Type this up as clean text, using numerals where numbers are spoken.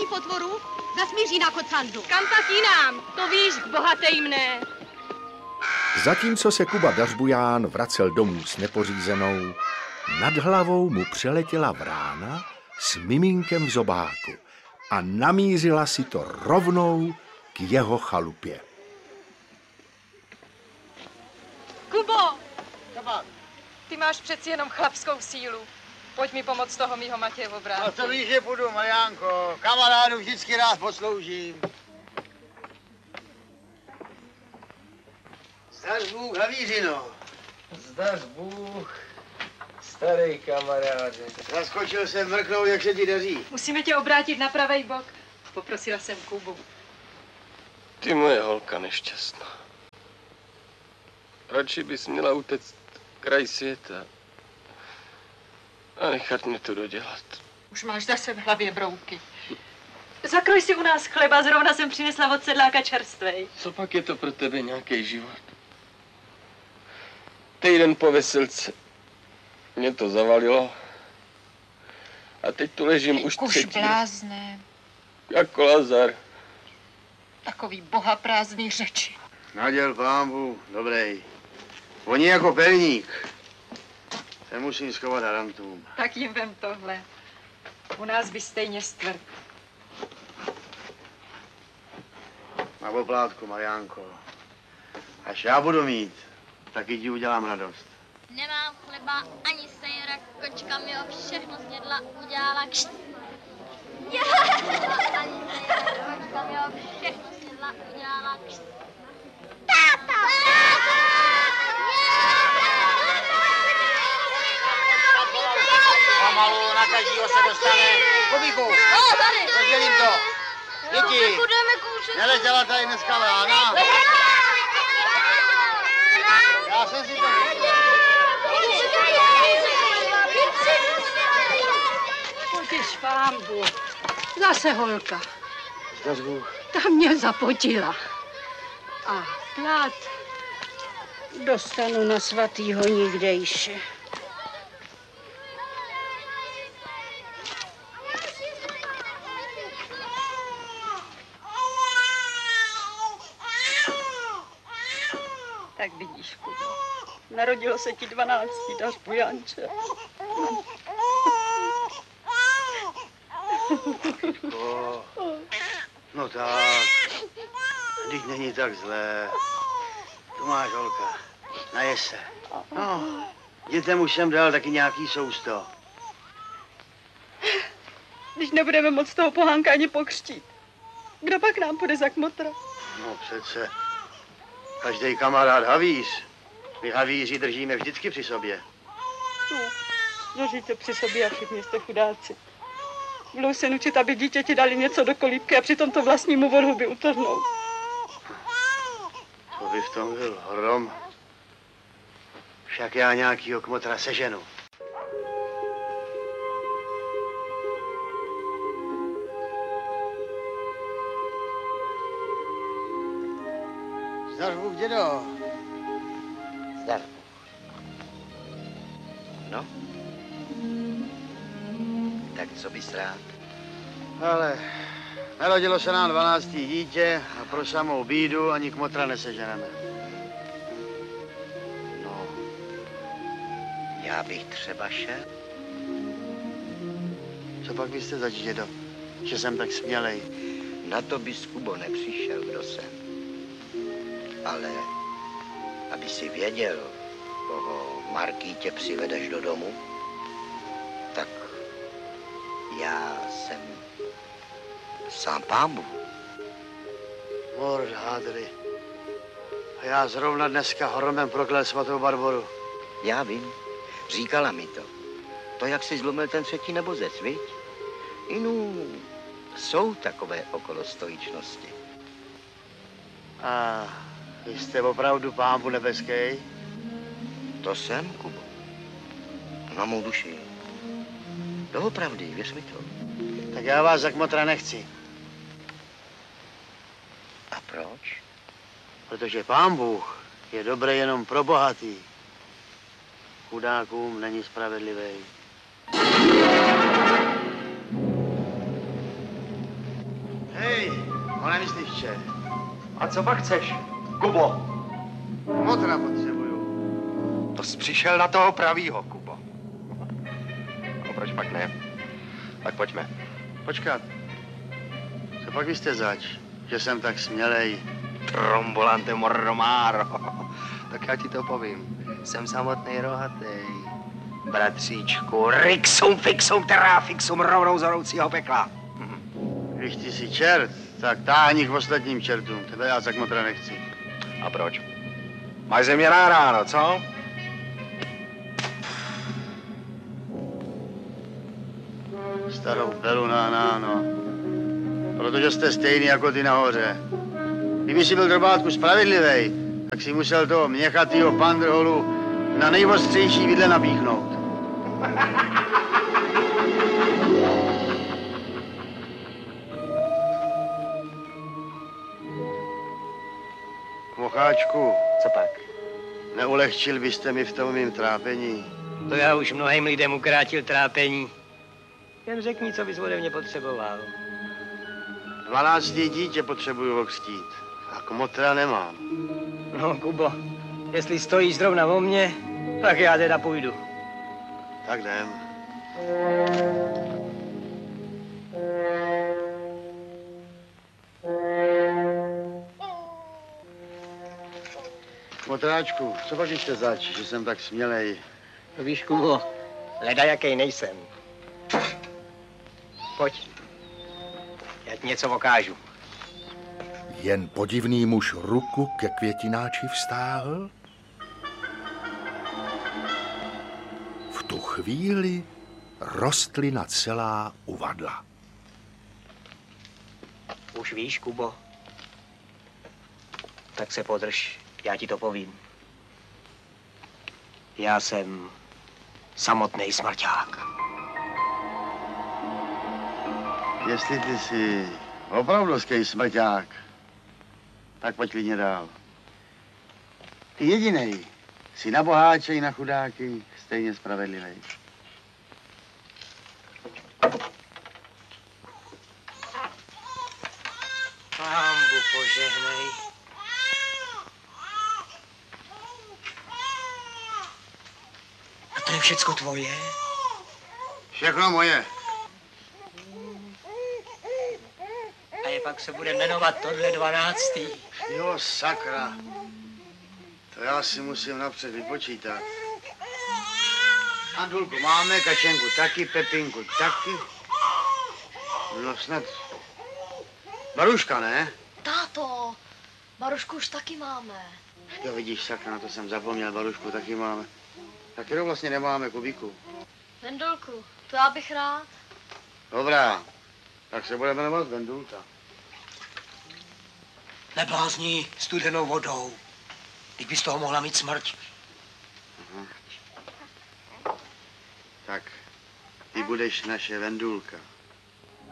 další potvoru? Zasmíří na Kochandu. Kam tak jinam? To víš, k bohatým ne. Zatímco se Kuba Dařbuján vracel domů s nepořízenou, nad hlavou mu přeletěla vrána s miminkem v zobáku a namířila si to rovnou k jeho chalupě. Kubo! Ty máš přeci jenom chlapskou sílu. Pojď mi pomoct toho mýho Matěje obránku. No to víš, že půjdu, Mariánko. Kamarádu vždycky rád posloužím. Zdař Bůh, Havířino. Zdař Bůh, starý kamaráde. Zaskočil jsem mrknout, jak se ti daří. Musíme tě obrátit na pravej bok. Poprosila jsem Kubu. Ty moje holka nešťastná. Radši bys měla utéct kraj světa a nechat mě to dodělat. Už máš zase v hlavě brouky. Zakroj si u nás chleba, zrovna jsem přinesla od sedláka čerstvej. Co pak je to pro tebe nějaký život? Týden po veselce mě to zavalilo a teď tu ležím už třetí. Už blázne. Jako Lazar. Takový bohaprázdný řeči. Naděl pámbu, dobrý. Oni jako pelník. Se musím schovat harantům. Tak jim vem tohle. U nás by stejně stvrt. Na oplátku, Mariánko. Až já budu mít, taky ti udělám radost. Nemám chleba ani sejra, kočka mi ho všechno snědla, udělala kšt. Ani sejra, kočka mi ho všechno snědla, udělala kšt. Táta! Pomalu, na každýho se dostane. Kubíku, rozdělím to. Děti, neletěla tady dneska vrána. Já jsem si to Potěš pánbu. Zase holka. Zdař Bůh. Ta mě zapotila. A plát dostanu na svatýho nikdejše. Tak vidíš, Kubo. Narodilo se ti 12 Dařbujánče. No tak, teď není tak zlé. Tu máš, holka, najez se. No, dětem už jsem dal taky nějaký sousto. Když nebudeme moc toho pohánka ani pokřtít, kdo pak nám půjde za kmotra? No přece, každý kamarád havíř. My havíři držíme vždycky při sobě. No, držíte při sobě a všichni jste chudáci. Budou se nučit, aby dítěti dali něco do kolíbky a přitom to vlastnímu volhuby utrhnou. To by v tom byl hrom. Však já nějakýho kmotra seženu. Zdař Bůh, dědo. Zdar. No? Tak co bys rád? Ale narodilo se nám 12. dítě a pro samou bídu ani kmotra neseženeme. No, já bych třeba šel. Co pak byste zač, dědo, že jsem tak smělej? Na to bys, Kubo, nepřišel, kdo jsem. Ale aby si věděl, koho Markýtě přivedeš do domu, tak já jsem sám pán Bůh. Mord hádry. A já zrovna dneska hromem proklel svatou Barboru. Já vím, říkala mi to. To, jak si zlomil ten třetí nebozec, viď? Inu, jsou takové okolostojičnosti. A vy jste opravdu Pán Bůh nebeský? To jsem, Kubo. Na mou duši. Doopravdy, věř mi to. Tak já vás za kmotra nechci. A proč? Protože Pán Bůh je dobrý jenom pro bohatý. Chudákům není spravedlivý. Pane myslivče, A co pak chceš, Kubo? motra potřebuju. To jsi přišel na toho pravýho, Kubo. No proč pak ne? Tak pojďme. Počkat. Co pak vy jste zač, že jsem tak smělej? Trombolante morromáro. Tak já ti to povím. Jsem samotný rohatej. Bratříčku, rixum fixum terra fixum rovnou z horoucího pekla. Když ty jsi čert, tak táhni k ostatním čertům. Tebe já tak motra nechci. A proč? Máš ze mě ráno, co? Starou belu na náno. Protože jste stejný jako ty nahoře. Kdyby si byl drobátku spravedlivej, tak si musel toho měchatýho pandrholu na nejostřejší vidle napíchnout. Mocháčku, Co pak? neulehčil byste mi v tom mým trápení? To já už mnohým lidem ukrátil trápení. Jen řekni, co bys ode mě potřeboval. 12. dítě potřebuju okřtít. A kmotra nemám. No, Kubo, jestli stojíš zrovna o mě, tak já teda půjdu. Tak jdem. Motráčku, co pak jste zač, že jsem tak smělej? No víš, Kubo, leda jakej nejsem. Pojď, já ti něco ukážu. Jen podivný muž ruku ke květináči vztáhl. V tu chvíli rostlina celá uvadla. Už víš, Kubo, tak se podrž, já ti to povím. Já jsem samotný smrťák. Jestli ty jsi opravdovský smrťák, tak pojď klidně dál. Ty jedinej jsi na boháče i na chudáky stejně spravedlivý. Pánbu požehnej. A to je všecko tvoje? Všechno moje. A je pak se bude jmenovat tohle 12. Jo, sakra. To já si musím napřed vypočítat. Andulku máme, Kačenku taky, Pepinku taky. No snad Baruška, ne? Táto, Barušku už taky máme. Jo, vidíš, sakra, na to jsem zapomněl, Barušku taky máme. Tak kterou vlastně nemáme, Kubíku? Vendolku, to já bych rád. Dobrá, tak se bude jmenovat Vendulka. Neblázni studenou vodou. Teď bys toho mohla mít smrť. Tak, ty budeš naše Vendulka.